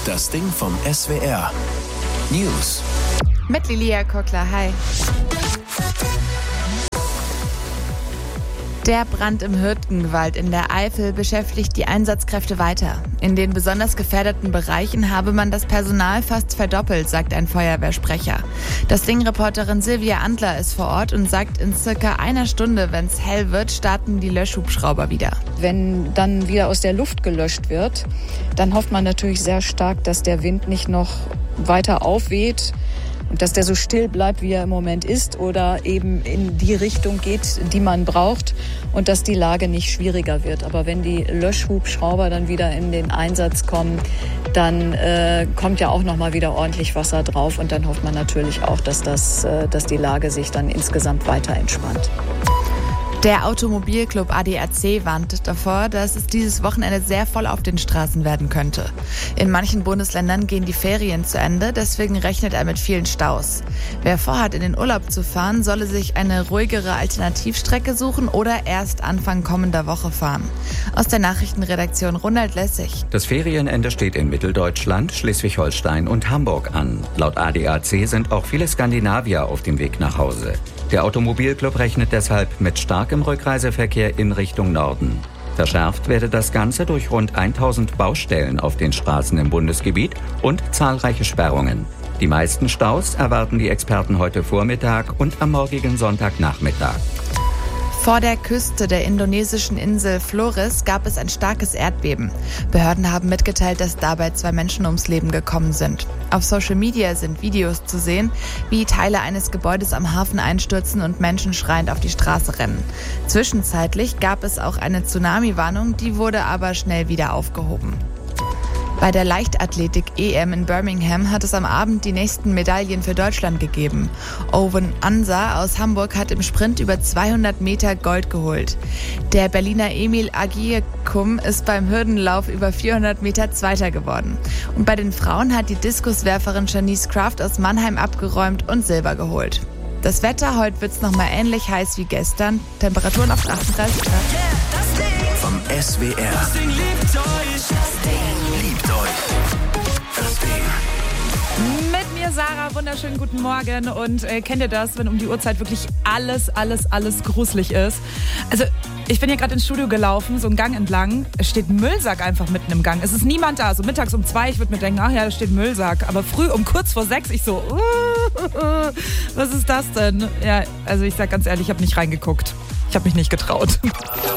Das Ding vom SWR. News. Mit Lilia Kockler, hi. Der Brand im Hürtgenwald in der Eifel beschäftigt die Einsatzkräfte weiter. In den besonders gefährdeten Bereichen habe man das Personal fast verdoppelt, sagt ein Feuerwehrsprecher. Das Ding-Reporterin Silvia Antler ist vor Ort und sagt, in circa einer Stunde, wenn es hell wird, starten die Löschhubschrauber wieder. Wenn dann wieder aus der Luft gelöscht wird, dann hofft man natürlich sehr stark, dass der Wind nicht noch weiter aufweht und dass der so still bleibt, wie er im Moment ist, oder eben in die Richtung geht, die man braucht, und dass die Lage nicht schwieriger wird. Aber wenn die Löschhubschrauber dann wieder in den Einsatz kommen, dann kommt ja auch noch mal wieder ordentlich Wasser drauf, und dann hofft man natürlich auch, dass die Lage sich dann insgesamt weiter entspannt. Der Automobilclub ADAC warnt davor, dass es dieses Wochenende sehr voll auf den Straßen werden könnte. In manchen Bundesländern gehen die Ferien zu Ende, deswegen rechnet er mit vielen Staus. Wer vorhat, in den Urlaub zu fahren, solle sich eine ruhigere Alternativstrecke suchen oder erst Anfang kommender Woche fahren. Aus der Nachrichtenredaktion Ronald Lessig. Das Ferienende steht in Mitteldeutschland, Schleswig-Holstein und Hamburg an. Laut ADAC sind auch viele Skandinavier auf dem Weg nach Hause. Der Automobilclub rechnet deshalb mit starkem Rückreiseverkehr in Richtung Norden. Verschärft werde das Ganze durch rund 1000 Baustellen auf den Straßen im Bundesgebiet und zahlreiche Sperrungen. Die meisten Staus erwarten die Experten heute Vormittag und am morgigen Sonntagnachmittag. Vor der Küste der indonesischen Insel Flores gab es ein starkes Erdbeben. Behörden haben mitgeteilt, dass dabei 2 Menschen ums Leben gekommen sind. Auf Social Media sind Videos zu sehen, wie Teile eines Gebäudes am Hafen einstürzen und Menschen schreiend auf die Straße rennen. Zwischenzeitlich gab es auch eine Tsunami-Warnung, die wurde aber schnell wieder aufgehoben. Bei der Leichtathletik-EM in Birmingham hat es am Abend die nächsten Medaillen für Deutschland gegeben. Owen Ansa aus Hamburg hat im Sprint über 200 Meter Gold geholt. Der Berliner Emil Agiekum ist beim Hürdenlauf über 400 Meter Zweiter geworden. Und bei den Frauen hat die Diskuswerferin Shanice Kraft aus Mannheim abgeräumt und Silber geholt. Das Wetter, heute wird es nochmal ähnlich heiß wie gestern. Temperaturen auf 38 Grad. Vom SWR. Das Ding liebt euch. Das Ding liebt euch. Das Ding. Mit mir Sarah, wunderschönen guten Morgen. Und kennt ihr das, wenn um die Uhrzeit wirklich alles gruselig ist? Also ich bin hier gerade ins Studio gelaufen, so einen Gang entlang. Es steht ein Müllsack einfach mitten im Gang. Es ist niemand da. So mittags um 2, ich würde mir denken, ach ja, da steht ein Müllsack. Aber früh um kurz vor 6, ich so, was ist das denn? Ja, also ich sag ganz ehrlich, ich habe nicht reingeguckt. Ich habe mich nicht getraut.